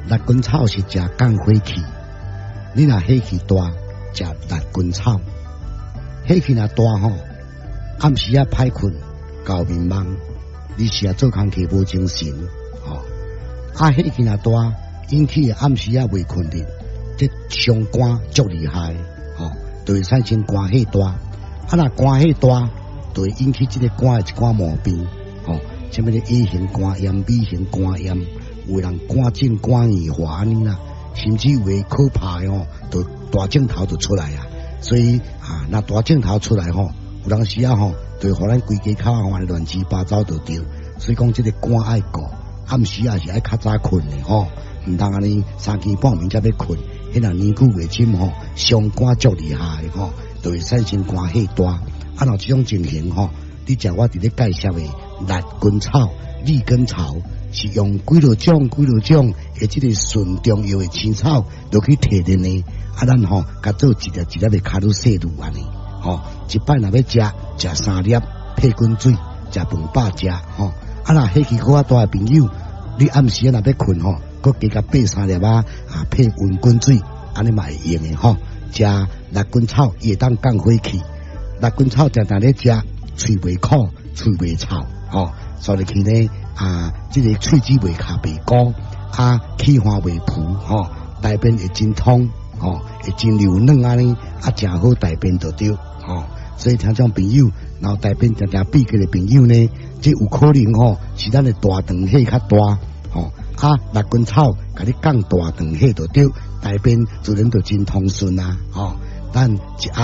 辣根草是食降火气，你若火气大，食辣根草。火气若大吼，暗时啊歹困，搞面茫，你是啊做工课无精神，吼。火气若大，引起暗时啊未困的，这伤肝足厉害，吼，就会产生肝火大。若肝火大，就会引起这个肝的一寡毛病，吼，什么的 A 型肝炎、B 型肝炎。有人肝症、肝硬化安尼啦，甚至有诶可怕诶吼，就大镜头就出来啊。所以那大镜头出来吼，有当时啊吼，就互咱规家口啊乱七八糟就对。所以讲这个肝爱顾，暗时也是爱较早困诶吼，唔通安尼3更半暝才要困，迄若年久月深吼，伤肝足厉害吼，就会产生肝火大。若这种情形吼，你食我伫咧介绍诶辣根草、利根草。是用几多种诶，即个纯中药诶青草落去提炼呢。咱吼，甲做一粒一粒诶卡路西路安尼，吼，一摆若要食3粒配滚水，食饭饱食，吼。若火气好大诶朋友，你暗时若要困吼，佮加甲备3粒配温滚水，安尼嘛会用诶吼。食辣根草也当降火气，辣根草常常咧食，喙袂苦，喙袂臭，吼。所以去呢这个喙齿袂卡袂高，气化袂浮，吼，大便会真通，吼，会真流软安尼，真好大便就对，吼。所以听众朋友，然后大便常常闭起的朋友呢，这有可能吼是咱的大肠气较大，吼，辣根草甲你降大肠气就对，大便自然就真通顺啊，吼。咱